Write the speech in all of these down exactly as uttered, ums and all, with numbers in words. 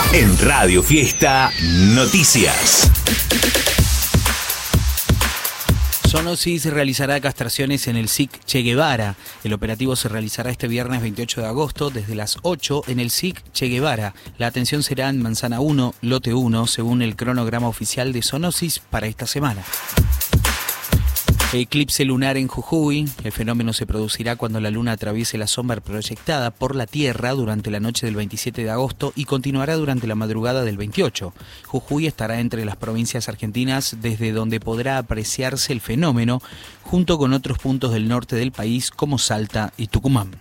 En Radio Fiesta Noticias. Sonosis realizará castraciones en el S I C Che Guevara. El operativo se realizará este viernes veintiocho de agosto desde las ocho en el S I C Che Guevara. La atención será en Manzana uno, Lote uno, según el cronograma oficial de Sonosis para esta semana. Eclipse lunar en Jujuy. El fenómeno se producirá cuando la luna atraviese la sombra proyectada por la Tierra durante la noche del veintisiete de agosto y continuará durante la madrugada del veintiocho. Jujuy estará entre las provincias argentinas desde donde podrá apreciarse el fenómeno, junto con otros puntos del norte del país como Salta y Tucumán.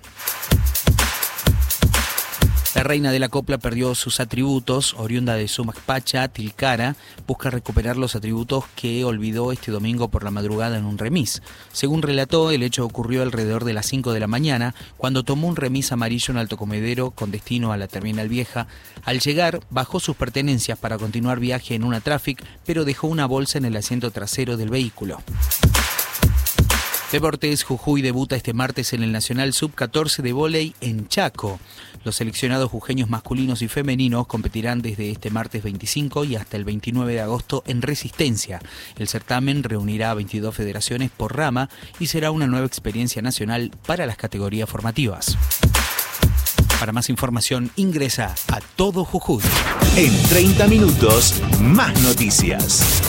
La reina de la copla perdió sus atributos. Oriunda de Sumacpacha, Tilcara, busca recuperar los atributos que olvidó este domingo por la madrugada en un remis. Según relató, el hecho ocurrió alrededor de las cinco de la mañana, cuando tomó un remis amarillo en Alto Comedero con destino a la Terminal Vieja. Al llegar, bajó sus pertenencias para continuar viaje en una Traffic, pero dejó una bolsa en el asiento trasero del vehículo. Deportes. Jujuy debuta este martes en el Nacional sub catorce de vóley en Chaco. Los seleccionados jujeños masculinos y femeninos competirán desde este martes veinticinco y hasta el veintinueve de agosto en Resistencia. El certamen reunirá a veintidós federaciones por rama y será una nueva experiencia nacional para las categorías formativas. Para más información, ingresa a Todo Jujuy. En treinta minutos, más noticias.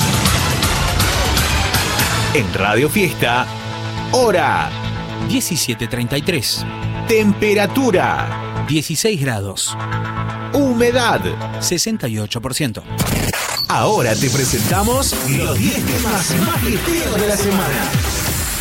En Radio Fiesta, hora diecisiete treinta y tres. Temperatura dieciséis grados. Humedad sesenta y ocho por ciento. Ahora te presentamos los diez temas más fiesteros de la semana.